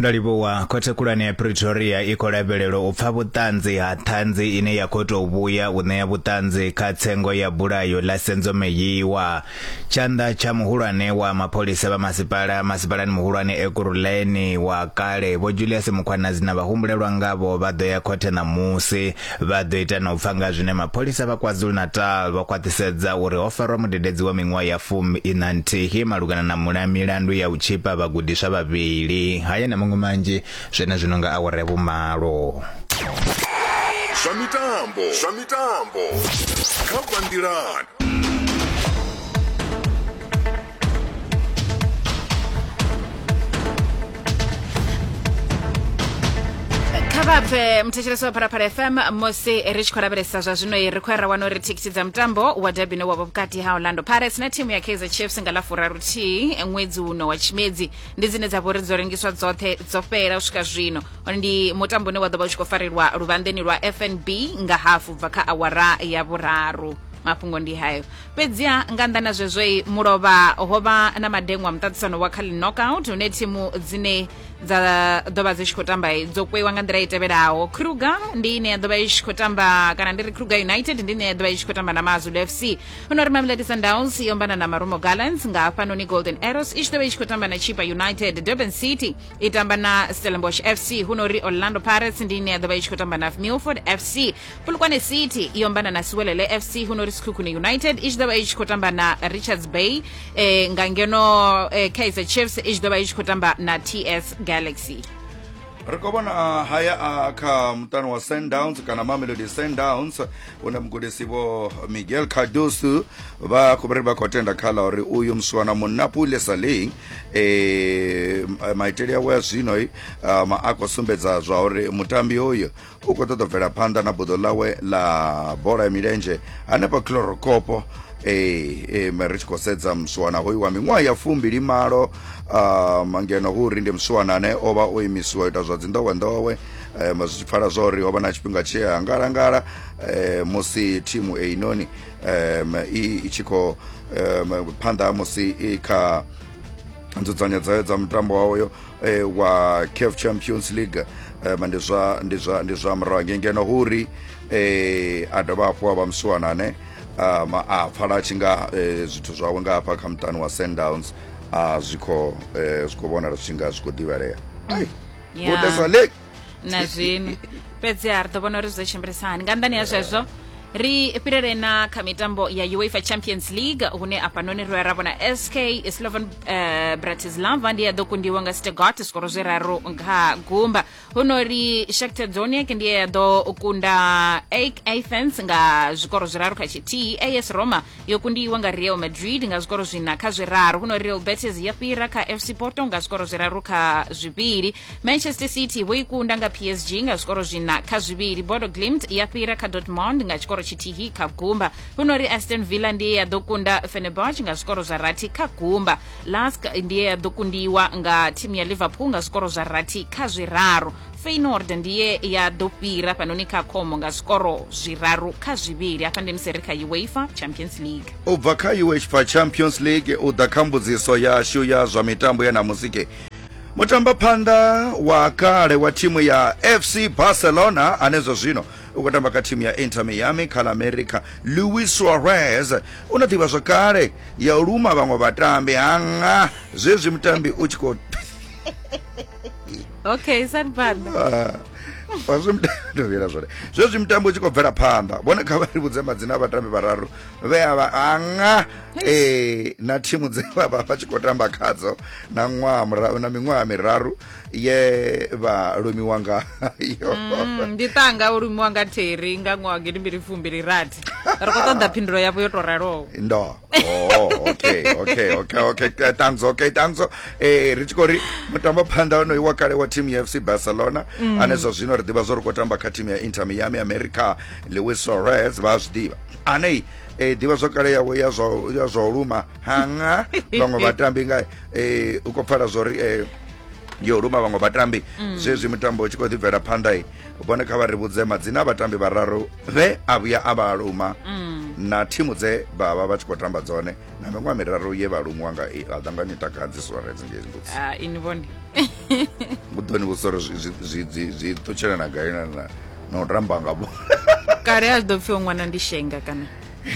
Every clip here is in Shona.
ndalibowa khothe khulwane ya Pretoria iko lavhelelo u pfa vhuṱanzi ha ṱhanzi ine ya khou tou vhuya u ṋea vhuṱanzi kha tsengo ya bulayo ḽa Senzomeyiwa. Tshanḓa tsha muhulwane wa mapholisa vha masipalani muhulwane Ekurhuleni wa kale Vho Julius Mukhwanazi na vhahumbulelwa ngavho vha ḓo ya khothe ṋamusi vha ḓo ita na u pfa nga zwine mapholisa vha KwaZulu-Natal vha khwaṱhisedza uri ho farwa mudededzi wa miṅwaha ya 19 malugana na milandu ya u tshipa vhagudiswa vhavhili. Haya na mangu manji zwino nga aware vhumalo. Zwa mitambo kha Bandirani. Khabaphe mthetshelesi wa Phalaphala FM musi ri tshi khou lavhelesa zwa zwino ri khou ra wana uri thikhithi dza mutambo wa derby no wavho vhukati ha Orlando Pirates na thimu ya Kaizer Chiefs nga ḽa Furaruthi ṅwedzi uno wa Tshimedzi ndi dzine dza vhori dzo rengiswa dzoṱhe dzo fhela u swika zwino. Ndi mutambo une wa ḓo vha u tshi khou farilwa luvhanḓeni lwa FNB nga hafu bva kha awara ya vhuraru. Mafhungo ndi hayo fhedziha nga nnḓa na zwezwo mulovha hovha na madengo a muṱaṱisano wa kha knockout une thimu dzine dza ḓovha dzi tshi khou tamba dzo kwewa nga nḓila i tevhelaho. Kruger ndi ine ya ḓovha i tshi khou tamba kana ndi ri Kruger United ndi ine ya ḓovha i tshi khou tamba na Mazulu FC. Honori Mamelodi Sundowns i ombana na Marumo Gallants nga hafhanoni Golden Arrows i tshi ḓovha i tshi khou tamba na Chippa United. Durban City i tamba na Stellenbosch FC. Honori Orlando Pirates ndi ine ya ḓovha i tshi khou tamba na Milford FC. Polokwane City i ombana na Siwelele FC. Honori Sekhukhune United i tshi ḓovha i tshi khou tamba na Richards Bay nga ngeno Kaizer Chiefs i tshi ḓovha i tshi khou tamba na TS Galaxy. Rikobana haya kha mutano wa Sundowns kana Mamelodi Sundowns una mgudisi vo Miguel Cardoso va kubereba kotenda khala uri uyu mswana munapule saling maiteria wa zwino ma akosumbedza zwa uri mutambi hoyo uko ṱoḓa bvela phanḓa na buḓo lawe la bola ya milenzhe hanefha Chlorokopo mari tshi khou sedza mswana hoyu wa miṅwaha ya 20 mangeno uri ndi mswana ane ova o imisiwa ita zwa dzindowendowe zwi pfala zwa uri ova na tshifhinga tshe angala musi thimu einoni i tshi khou phanḓa musi i kha nzudzanya dza mutambo wawo wa CAF Champions League ndi zwa murahu ngeno uri a dovha hafhu wa mswana ane a pfala chinga zwithu zwawe nga hafha kha mutani wa Sundowns zwikho vhona zwinga zwikho divhalea kudesa le na zwino fhedzi ri ḓo vhona uri zwo tshimbilisani nga nnḓani ya zwezwo ri fhirele na kha mitambo ya UEFA Champions League hune apanoni ro ra vhona SK Slovan Bratislava ndi ya ḓo kundiwa nga Stuttgart skoro zwiraru nga gumba. Honori Shakhtar Donetsk ndi ya ḓo kunda AEK Athens nga zwikoro zwiraru kha tshithihi. AS Roma yo kundiwa nga Real Madrid nga zwikoro zwina kha zwiraru. Honori Real Betis ya fhira kha FC Porto nga zwikoro zwiraru kha zwivhili. Manchester City vho ikunda nga PSG nga zwikoro zwina kha zwivhili. Bodo Glimt ya fhira kha Dortmund nga tshikoro chitihi kha gumba. Honori Aston Villa ndiye ya ḓo kunda Fenerbahce nga zwikoro zwa rathi kha gumba. Lask ndiye ya ḓo kundiwa nga timu ya Liverpool nga zwikoro zwa rathi kha zwiraru. Feyenoord ndiye ya ḓo fhira panoni kha Como nga zwikoro zwiraru kha zwivhili. Afha ndi museri kha UEFA Champions League. Ubva kha UEFA Champions League u ḓa kha mbudziso yashu ya zwa mitambo ya namusike. Mutamba phanḓa wa kale wa timu ya FC Barcelona anezo zwino ukutamba ka timu ya Inter Miami kha America Luis Suarez unaḓivha zwa kale ya luma vhaṅwe vhatambi hanga zwezwi mutambi u tshi khou okay sanpanda zwezwi mutambo u tshi khou bvela phanḓa vhone kha vha ri vhudze madzina a vhatambi vhararu vhe a vha anga na thimu dze vha tshi khou tamba khadzo na miṅwaha miraru ye vha lumiwa ngayo. Ndi ṱanga u lumiwa nga Theri nga ṅwaha 2026 ri khou ṱoḓa phindulo yavho yo tou raloho ndo okay tanzo ri tshi khou ri mutambo phanḓa honoyu wa kale wa timu ya FC Barcelona anezo zwino ri ḓivha zwo ri khou tamba kha timu ya Inter Miami America Luis Suarez vha zwi ḓivha ane ḓivha zwo kale yawe ya zwa luma hanga vhaṅwe vhatambi nga u khou pfala zwo ri yo luma vhaṅwe vhatambi zwezwi mutambo u tshi khou ḓi bvela phanḓa vhone kha vha ri vhudze madzina a vhatambi vhararu vhe a vhuya a vha luma na thimu dze vha vha tshi khou tamba dzone na miṅwaha miraru ye vhaluṅwa nga a ḓa ni takadzi Suarez ngezi mbudzi ini vhone vhuḓoni vhu sori zwi ṱutshela na gai na u tamba nga bo kale a ḓo pfhi ṅwana ndi shenga kana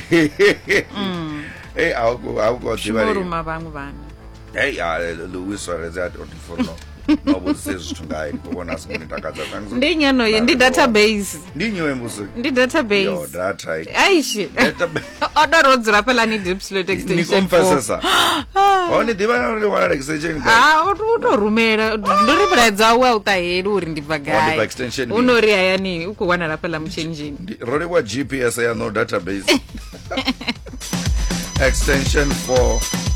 a u khou ḓivha shimoruma vhaṅwe vhana Luis Suarez a ḓo fono no vhudzise zwithu ngaye ndi khou vhona a songo ni takadza ndi nyano ye ndi database ndi nyiwe mbusi ndi database yo data aishi odo ro dzula pela ni Deepslot extension ni confessa oni divana uri wala extension u to rumela ndo ri vhedza wa u taheli uri ndi bagai unori hayani u khou wana lapela muchenjini ro lekwa GPS ya no database extension for